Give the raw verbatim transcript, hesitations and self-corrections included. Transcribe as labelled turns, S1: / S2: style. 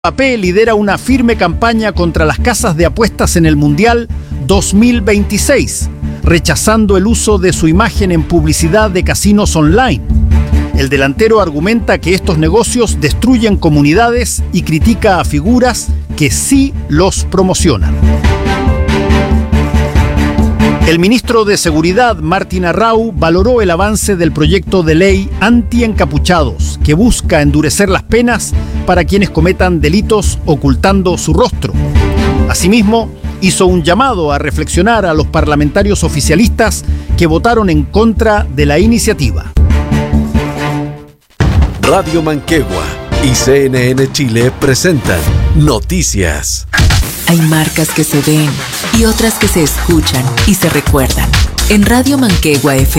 S1: Mbappé lidera una firme campaña contra las casas de apuestas en el Mundial dos mil veintiséis, rechazando el uso de su imagen en publicidad de casinos online. El delantero argumenta que estos negocios destruyen comunidades y critica a figuras que sí los promocionan. El ministro de Seguridad, Martín Arrau, valoró el avance del proyecto de ley anti-encapuchados, que busca endurecer las penas para quienes cometan delitos ocultando su rostro. Asimismo, hizo un llamado a reflexionar a los parlamentarios oficialistas que votaron en contra de la iniciativa.
S2: Radio Manquehua y C N N Chile presentan Noticias.
S3: Hay marcas que se ven y otras que se escuchan y se recuerdan. En Radio Manquehua F